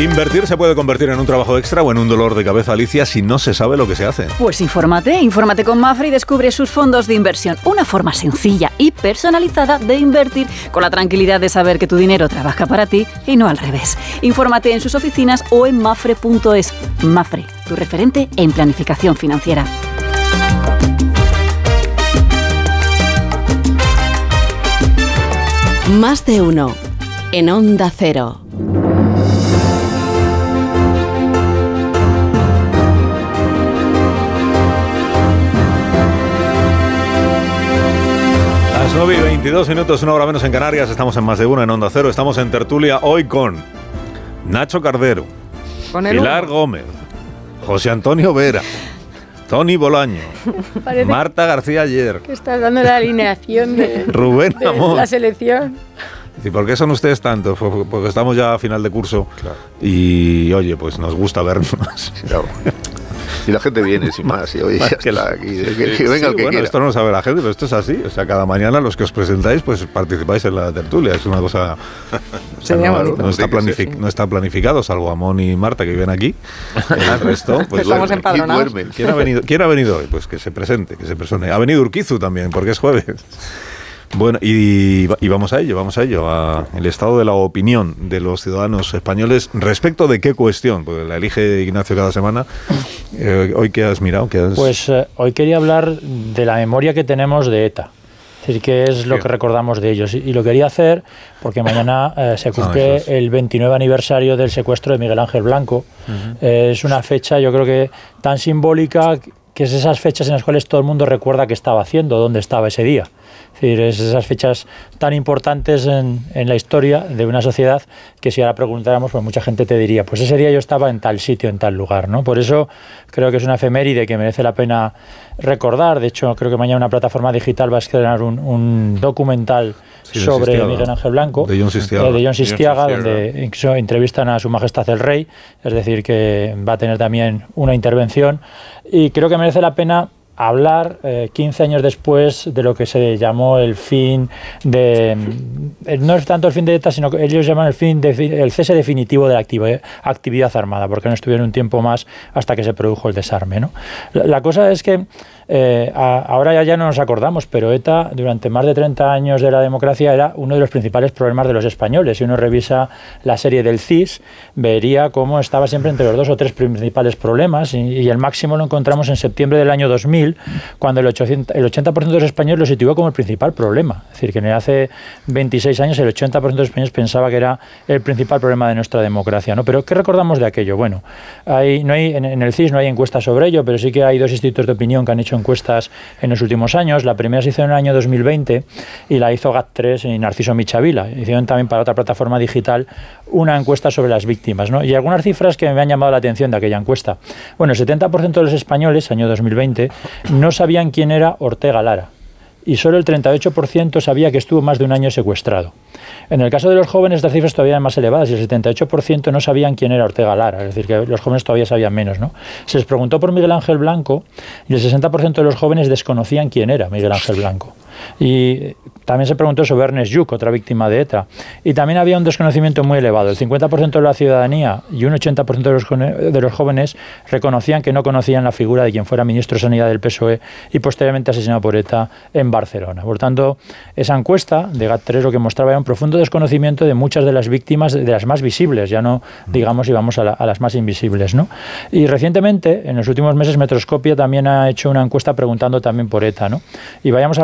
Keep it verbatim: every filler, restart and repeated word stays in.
Invertir se puede convertir en un trabajo extra o en un dolor de cabeza, Alicia, si no se sabe lo que se hace. Pues infórmate, infórmate con Mafre y descubre sus fondos de inversión. Una forma sencilla y personalizada de invertir con la tranquilidad de saber que tu dinero trabaja para ti y no al revés. Infórmate en sus oficinas o en mafre punto es. Mafre, tu referente en planificación financiera. Más de uno en Onda Cero. Las nueve y veintidós minutos, una hora menos en Canarias. Estamos en Más de Uno en Onda Cero. Estamos en tertulia hoy con Nacho Cardero, con Pilar uno. Gómez, José Antonio Vera, Tony Bolaño, parece Marta García Ayer. Que estás dando la alineación de, Rubén de Amón. La selección. ¿Y por qué son ustedes tantos? Porque estamos ya a final de curso, claro. Y oye, pues nos gusta vernos. Claro. Y la gente viene sin más, y oye, ya que, la, que, que, que venga sí, el que bueno, quiera. Esto no lo sabe la gente, pero esto es así. O sea, cada mañana los que os presentáis, pues participáis en la tertulia. Es una cosa... O sea, no, no, está planific, no está planificado, salvo Amón y Marta, que viven aquí. El resto, pues estamos duermen, empadronados. ¿Quién ha venido, ¿Quién ha venido hoy? Pues que se presente, que se persone. Ha venido Urquizu también, porque es jueves. Bueno, y, y vamos a ello, vamos a ello, a el estado de la opinión de los ciudadanos españoles respecto de qué cuestión, porque la elige Ignacio cada semana. Eh, ¿Hoy qué has mirado? ¿Qué has... Pues eh, hoy quería hablar de la memoria que tenemos de ETA. Es decir, qué es lo que recordamos de ellos. Y, y lo quería hacer porque mañana eh, se cumple ah, es. el veintinueve aniversario del secuestro de Miguel Ángel Blanco. Uh-huh. Eh, es una fecha, yo creo que tan simbólica, que es esas fechas en las cuales todo el mundo recuerda qué estaba haciendo, dónde estaba ese día. Es decir, es esas fechas tan importantes en, en la historia de una sociedad que si ahora preguntáramos, pues mucha gente te diría, pues ese día yo estaba en tal sitio, en tal lugar, ¿no? Por eso creo que es una efeméride que merece la pena recordar. De hecho, creo que mañana una plataforma digital va a estrenar un, un documental sí, sobre Sistiaga, Miguel Ángel Blanco, de John Sistiaga, eh, de John Sistiaga donde incluso entrevistan a Su Majestad el Rey, es decir, que va a tener también una intervención. Y creo que merece la pena hablar eh, quince años después de lo que se llamó el fin de... Eh, no es tanto el fin de ETA, sino que ellos llaman el fin de, el cese definitivo de la actividad, actividad armada, porque no estuvieron un tiempo más hasta que se produjo el desarme, ¿no? La, la cosa es que eh, a, ahora ya, ya no nos acordamos, pero ETA durante más de treinta años de la democracia era uno de los principales problemas de los españoles. Si uno revisa la serie del C I S, vería cómo estaba siempre entre los dos o tres principales problemas, y, y el máximo lo encontramos en septiembre del año dos mil, cuando el, ochocientos, el ochenta por ciento de los españoles lo situó como el principal problema. Es decir, que hace veintiséis años el ochenta por ciento de los españoles pensaba que era el principal problema de nuestra democracia, ¿no? Pero ¿qué recordamos de aquello? Bueno, hay, no hay, en, en el C I S no hay encuestas sobre ello, pero sí que hay dos institutos de opinión que han hecho encuestas en los últimos años. La primera se hizo en el año dos mil veinte y la hizo G A T tres y Narciso Michavila. Hicieron también para otra plataforma digital una encuesta sobre las víctimas, ¿no? Y algunas cifras que me han llamado la atención de aquella encuesta. Bueno, el setenta por ciento de los españoles, año dos mil veinte, no sabían quién era Ortega Lara, y solo el treinta y ocho por ciento sabía que estuvo más de un año secuestrado. En el caso de los jóvenes, estas cifras todavía eran más elevadas, y el setenta y ocho por ciento no sabían quién era Ortega Lara, es decir, que los jóvenes todavía sabían menos, ¿no? Se les preguntó por Miguel Ángel Blanco y el sesenta por ciento de los jóvenes desconocían quién era Miguel Ángel Blanco. Y también se preguntó sobre Ernest Lluch, otra víctima de ETA, y también había un desconocimiento muy elevado. El cincuenta por ciento de la ciudadanía y un ochenta por ciento de los, de los jóvenes reconocían que no conocían la figura de quien fuera ministro de Sanidad del P S O E y posteriormente asesinado por ETA en Barcelona. Por tanto, esa encuesta de G A T tres lo que mostraba era un profundo desconocimiento de muchas de las víctimas, de las más visibles, ya no digamos y vamos a, la, a las más invisibles, ¿no? Y recientemente, en los últimos meses, Metroscopia también ha hecho una encuesta preguntando también por ETA, ¿no? Y vayamos a